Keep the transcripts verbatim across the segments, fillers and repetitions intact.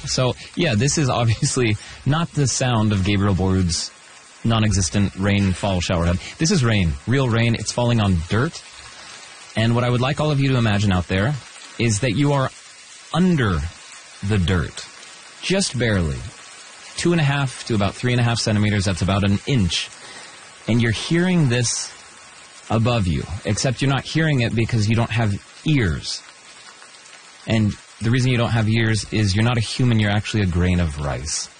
So, yeah, this is obviously not the sound of Gabriel Borud's non-existent rainfall shower head. This is rain, real rain. It's falling on dirt. And what I would like all of you to imagine out there is that you are under the dirt, just barely. Two and a half to about three and a half centimeters, that's about an inch. And you're hearing this above you, except you're not hearing it because you don't have ears. And the reason you don't have ears is you're not a human, you're actually a grain of rice.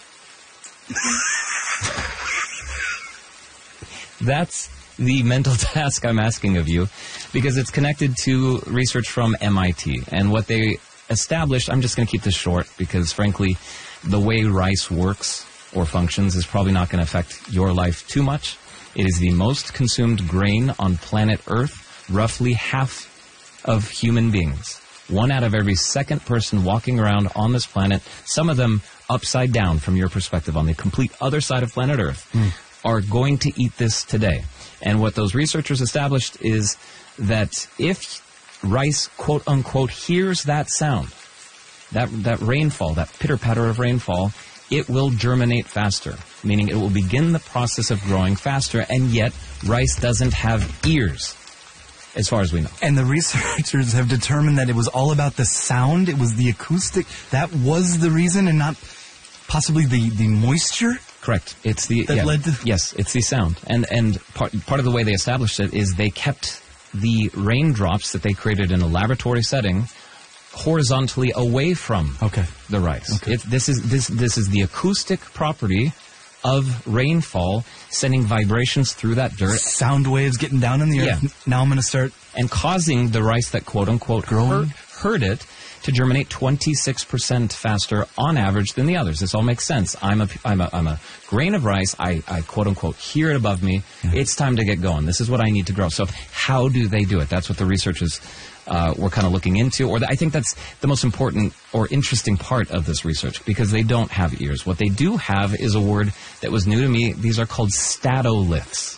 That's the mental task I'm asking of you, because it's connected to research from M I T. And what they established, I'm just going to keep this short, because frankly, the way rice works or functions is probably not going to affect your life too much. It is the most consumed grain on planet Earth, roughly half of human beings. One out of every second person walking around on this planet, some of them upside down from your perspective on the complete other side of planet Earth, mm. are going to eat this today. And what those researchers established is that if rice, quote unquote, hears that sound, that, that rainfall, that pitter-patter of rainfall, it will germinate faster, meaning it will begin the process of growing faster, and yet rice doesn't have ears, as far as we know. And the researchers have determined that it was all about the sound, it was the acoustic, that was the reason, and not possibly the, the moisture? Correct. It's the that yeah, led to yes, it's the sound. And and part part of the way they established it is they kept the raindrops that they created in a laboratory setting horizontally away from okay. the rice. Okay. It, this is this this is the acoustic property of rainfall sending vibrations through that dirt. Sound waves getting down in the earth. Yeah. Now I'm going to start and causing the rice that quote unquote growing, heard, heard it to germinate twenty-six percent faster on average than the others. This all makes sense. I'm a, I'm a, I'm a grain of rice. I, I quote-unquote hear it above me. Yeah. It's time to get going. This is what I need to grow. So how do they do it? That's what the researchers uh, were kind of looking into. Or the, I think that's the most important or interesting part of this research, because they don't have ears. What they do have is a word that was new to me. These are called statoliths.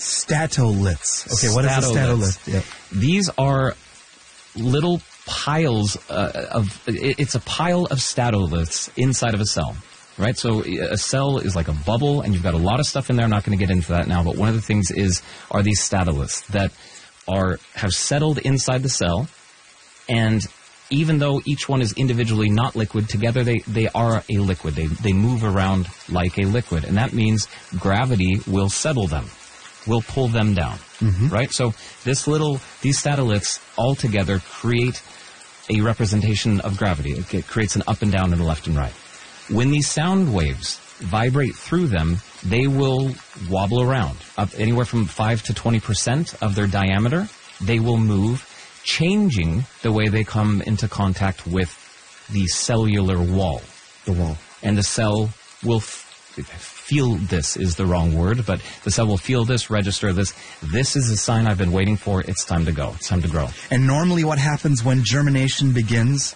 Statoliths. Okay, what is a statolith? Yep. These are little piles uh, of, it's a pile of statoliths inside of a cell, right? So a cell is like a bubble, and you've got a lot of stuff in there. I'm not going to get into that now, but one of the things is, are these statoliths that are, have settled inside the cell, and even though each one is individually not liquid, together they, they are a liquid. They, they move around like a liquid, and that means gravity will settle them, will pull them down, mm-hmm. right? So this little, these statoliths all together create a representation of gravity. It, it creates an up and down and a left and right. When these sound waves vibrate through them, they will wobble around. Up anywhere from five to twenty percent of their diameter, they will move, changing the way they come into contact with the cellular wall. The wall. And the cell will f- feel this is the wrong word, but the cell will feel this, register this. This is a sign I've been waiting for. It's time to go. It's time to grow. And normally what happens when germination begins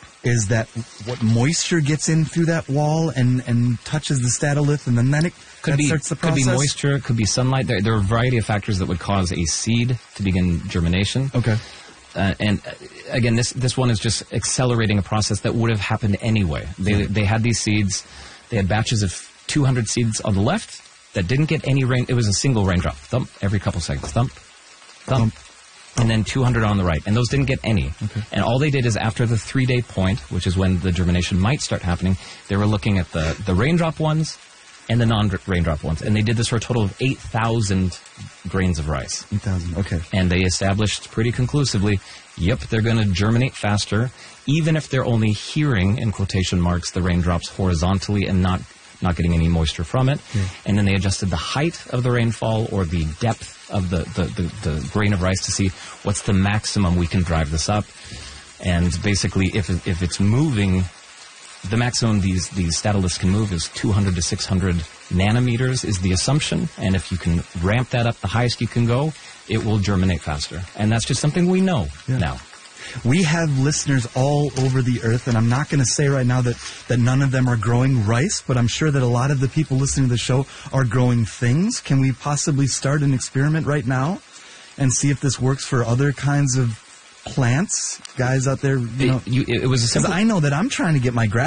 is that what moisture gets in through that wall and, and touches the statolith, and then, then it could that be, starts the process? Could be moisture, could be sunlight. There, there are a variety of factors that would cause a seed to begin germination. Okay. Uh, and uh, again, this this one is just accelerating a process that would have happened anyway. They mm-hmm. they had these seeds. They had batches of two hundred seeds on the left that didn't get any rain. It was a single raindrop. Thump every couple seconds. Thump. Thump. Thump. And then two hundred on the right. And those didn't get any. Okay. And all they did is after the three-day point, which is when the germination might start happening, they were looking at the, the raindrop ones and the non-raindrop ones. And they did this for a total of eight thousand grains of rice. eight thousand, okay. And they established pretty conclusively, yep, they're going to germinate faster, even if they're only hearing, in quotation marks, the raindrops horizontally and not not getting any moisture from it. Yeah. And then they adjusted the height of the rainfall or the depth of the, the, the, the grain of rice to see what's the maximum we can drive this up. And basically, if if it's moving, the maximum these, these statoliths can move is two hundred to six hundred nanometers is the assumption. And if you can ramp that up the highest you can go, it will germinate faster. And that's just something we know yeah. now. We have listeners all over the earth, and I'm not going to say right now that, that none of them are growing rice, but I'm sure that a lot of the people listening to the show are growing things. Can we possibly start an experiment right now and see if this works for other kinds of plants? Guys out there, you know, it, you, it was a simple... Because I know that I'm trying to get my grass